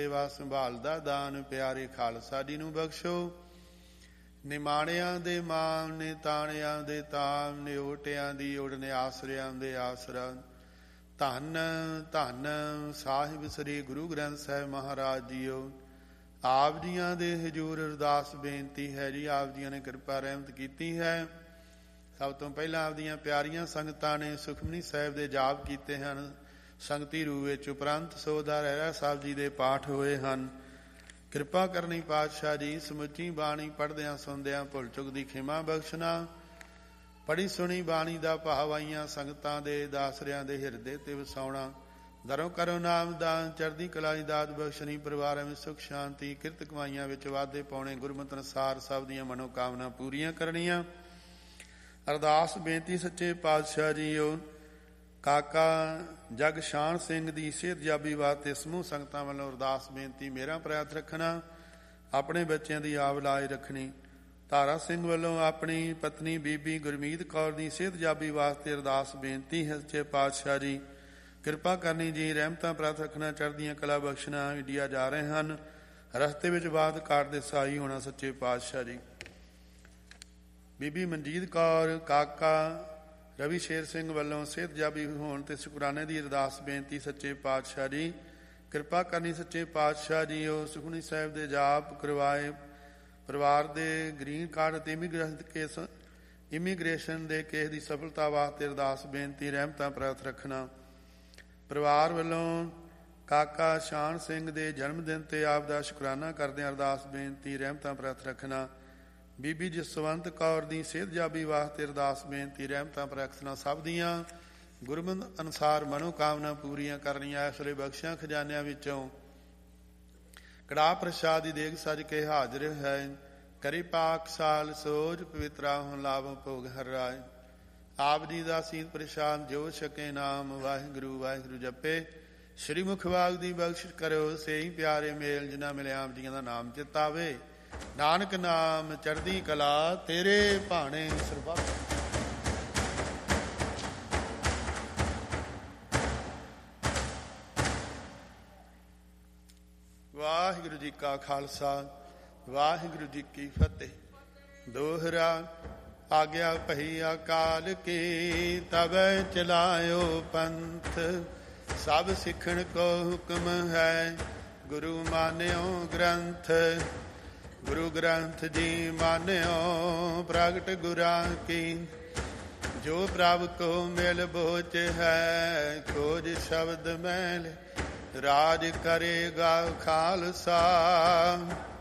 ਸੇਵਾ ਸੰਭਾਲਦਾ ਦਾਨ ਪਿਆਰੇ ਖਾਲਸਾ ਜੀ ਨੂੰ ਬਖਸ਼ੋ। ਨਿਮਾਣਿਆਂ ਦੇ ਮਾਣ ਨੇ ਤਾਣਿਆਂ ਦੇ ਤਾਮ ਨੇ ਓਟਿਆਂ ਦੀ ਉਡਨੇ ਆਸਰਿਆਂ ਦੇ ਆਸਰਾ। ਧੰਨ ਧੰਨ ਸਾਹਿਬ ਸ੍ਰੀ ਗੁਰੂ ਗ੍ਰੰਥ ਸਾਹਿਬ ਮਹਾਰਾਜ ਜੀਓ। ਆਪ ਜੀਆਂ ਦੇ ਹਜ਼ੂਰ ਅਰਦਾਸ ਬੇਨਤੀ ਹੈ ਜੀ। ਆਪ ਜੀਆਂ ਨੇ ਕਿਰਪਾ ਰਹਿਮਤ ਕੀਤੀ ਹੈ। ਸਭ ਤੋਂ ਪਹਿਲਾਂ ਆਪਦੀਆਂ ਪਿਆਰੀਆਂ ਸੰਗਤਾਂ ਨੇ ਸੁਖਮਨੀ ਸਾਹਿਬ ਦੇ ਜਾਪ ਕੀਤੇ ਹਨ ਸੰਗਤੀ ਰੂਪ ਵਿੱਚ। ਉਪਰੰਤ ਸੋਧਾ ਰਹਿਰਾ ਸਾਹਿਬ ਜੀ ਦੇ ਪਾਠ ਹੋਏ ਹਨ। ਕਿਰਪਾ ਕਰਨੀ ਪਾਤਸ਼ਾਹ ਜੀ। ਸਮੁੱਚੀ ਬਾਣੀ ਪੜ੍ਹਦਿਆਂ ਸੁਣਦਿਆਂ ਭੁੱਲ ਚੁੱਕ ਦੀ ਖਿਮਾ ਬਖਸ਼ਣਾ। ਪੜ੍ਹੀ ਸੁਣੀ ਬਾਣੀ ਦਾ ਭਾਵ ਆਈਆਂ ਸੰਗਤਾਂ ਦੇ ਦਾਸਰਿਆਂ ਦੇ ਹਿਰਦੇ ਤੇ ਵਸਾਉਣਾ। ਦਰੋਂ ਕਰੋ ਨਾਮ ਦਾਨ ਚੜ੍ਹਦੀ ਕਲਾ ਦੀ ਦਾਤ ਬਖਸ਼ਣੀ। ਪਰਿਵਾਰਾਂ ਵਿੱਚ ਸੁਖ ਸ਼ਾਂਤੀ ਕਿਰਤ ਕਮਾਈਆਂ ਵਿੱਚ ਵਾਧੇ ਪਾਉਣੇ। ਗੁਰਮਤਿ ਅਨੁਸਾਰ ਸਭ ਦੀਆਂ ਮਨੋਕਾਮਨਾ ਪੂਰੀਆਂ ਕਰਨੀਆਂ। ਅਰਦਾਸ ਬੇਨਤੀ ਸੱਚੇ ਪਾਤਸ਼ਾਹ ਜੀਓ। ਕਾਕਾ ਜਗਸ਼ਾਨ ਸਿੰਘ ਦੀ ਸਿਹਤਯਾਬੀ ਵਾਸਤੇ ਸਮੂਹ ਸੰਗਤਾਂ ਵੱਲੋਂ ਅਰਦਾਸ ਬੇਨਤੀ ਮੇਰਾ ਪ੍ਰਾਰਥ ਰੱਖਣਾ। ਆਪਣੇ ਬੱਚਿਆਂ ਦੀ ਆਵ ਲਾਜ ਰੱਖਣੀ। ਤਾਰਾ ਸਿੰਘ ਵੱਲੋਂ ਆਪਣੀ ਪਤਨੀ ਬੀਬੀ ਗੁਰਮੀਤ ਕੌਰ ਦੀ ਸਿਹਤਯਾਬੀ ਵਾਸਤੇ ਅਰਦਾਸ ਬੇਨਤੀ ਹੈ ਸੱਚੇ ਪਾਤਸ਼ਾਹ ਜੀ। ਕਿਰਪਾ ਕਰਨੀ ਜੀ। ਰਹਿਮਤਾਂ ਪ੍ਰਾਪਤ ਰੱਖਣਾ। ਚੜ੍ਹਦੀਆਂ ਕਲਾ ਬਖਸ਼ਣਾ। ਇੰਡੀਆ ਜਾ ਰਹੇ ਹਨ। ਰਸਤੇ ਵਿੱਚ ਬਾਤ ਕਾਟ ਦੇ ਸਹਾਈ ਹੋਣਾ ਸੱਚੇ ਪਾਤਸ਼ਾਹ ਜੀ। ਬੀਬੀ ਮਨਜੀਤ ਕੌਰ ਕਾਕਾ ਰਵੀ ਸ਼ੇਰ ਸਿੰਘ ਵੱਲੋਂ ਸਿਹਤਯਾਬੀ ਹੋਣ ਤੇ ਸ਼ੁਕਰਾਨੇ ਦੀ ਅਰਦਾਸ ਬੇਨਤੀ ਸੱਚੇ ਪਾਤਸ਼ਾਹ ਜੀ। ਕਿਰਪਾ ਕਰਨੀ ਸੱਚੇ ਪਾਤਸ਼ਾਹ ਜੀ। ਉਹ ਸੁਖਮਨੀ ਸਾਹਿਬ ਦੇ ਜਾਪ ਕਰਵਾਏ। ਪਰਿਵਾਰ ਦੇ ਗ੍ਰੀਨ ਕਾਰਡ ਅਤੇ ਇਮੀਗ੍ਰੇਸ਼ਨ ਦੇ ਕੇਸ ਦੀ ਸਫਲਤਾ ਵਾਸਤੇ ਅਰਦਾਸ ਬੇਨਤੀ ਰਹਿਮਤਾਂ ਪ੍ਰਾਪਤ ਰੱਖਣਾ। ਪਰਿਵਾਰ ਵੱਲੋਂ ਕਾਕਾ ਸ਼ਾਨ ਸਿੰਘ ਦੇ ਜਨਮ ਦਿਨ ਤੇ ਆਪ ਦਾ ਸ਼ੁਕਰਾਨਾ ਕਰਦੇ ਅਰਦਾਸ ਬੇਨਤੀ ਰਹਿਮਤਾਂ ਪ੍ਰਾਪਤ ਰੱਖਣਾ। ਬੀਬੀ ਜਸਵੰਤ ਕੌਰ ਦੀ ਸਿਹਤਯਾਬੀ ਵਾਸਤੇ ਅਰਦਾਸ ਬੇਨਤੀ ਰਹਿਮਤਾਂ ਪ੍ਰਾਰਥਨਾ। ਸਭ ਦੀਆਂ ਗੁਰਮਤਿ ਅਨੁਸਾਰ ਮਨੋਕਾਮਨਾ ਪੂਰੀਆਂ ਕਰਨੀਆਂ। ਇਸ ਵੇਲੇ ਬਖਸ਼ਿਆਂ ਖਜ਼ਾਨਿਆਂ ਵਿੱਚੋਂ ਕੜਾਹ ਪ੍ਰਸ਼ਾਦ ਦੀ ਦੇਗ ਸਜ ਕੇ ਹਾਜ਼ਰ ਹੈ। ਕਰੀ ਪਾਕ ਸਾਲ ਸੋਝ ਪਵਿੱਤਰਾ ਹੁਣ ਲਾਭ ਭੋਗ ਹਰ ਰਾਏ। ਆਪ ਜੀ ਦਾ ਸੀਤ ਪ੍ਰਸ਼ਾਦ ਜੋ ਛਕੇ ਨਾਮ ਵਾਹਿਗੁਰੂ ਵਾਹਿਗੁਰੂ ਜਪੇ। ਸ਼੍ਰੀ ਮੁਖਵਾਗ ਦੀ ਬਖਸ਼ਿਸ਼ ਕਰਿਓ ਸਹੀ ਪਿਆਰੇ ਮੇਲ ਜਿਨ੍ਹਾਂ ਮਿਲਿਆ ਆਪ ਜੀਆਂ ਦਾ ਨਾਮ ਚਿਤਾਵੇ। ਨਾਨਕ ਨਾਮ ਚੜ੍ਹਦੀ ਕਲਾ ਤੇਰੇ ਭਾਣੇ ਸਰਬੱਤ। ਵਾਹਿਗੁਰੂ ਜੀ ਕਾ ਖਾਲਸਾ ਵਾਹਿਗੁਰੂ ਜੀ ਕੀ ਫਤਿਹ। ਦੋਹਰਾ ਆਗਿਆ ਭਈ ਅਕਾਲ ਕੀ ਤਬੈ ਚਲਾਇਓ ਪੰਥ। ਸਭ ਸਿੱਖਣ ਕੋ ਹੁਕਮ ਹੈ ਗੁਰੂ ਮਾਨਿਓ ਗ੍ਰੰਥ। ਗੁਰੂ ਗ੍ਰੰਥ ਜੀ ਮਾਨਿਓ ਪ੍ਰਗਟ ਗੁਰਾਂ ਕੀ। ਜੋ ਪ੍ਰਭ ਕੋ ਮਿਲ ਬੋਚ ਹੈ ਖੋਜ ਸ਼ਬਦ ਮੈਲ। ਰਾਜ ਕਰੇਗਾ ਖਾਲਸਾ